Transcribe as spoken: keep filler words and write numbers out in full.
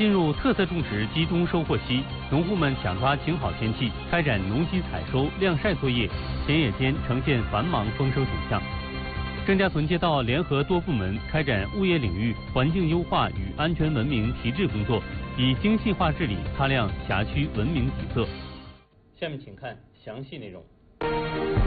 进入特色种植集中收获期，农户们抢抓晴好天气，开展农机采收、晾晒作业，田野间呈现繁忙丰收景象。郑家屯街道联合多部门开展物业领域环境优化与安全文明提质工作，以精细化治理擦亮辖区文明底色。下面请看详细内容。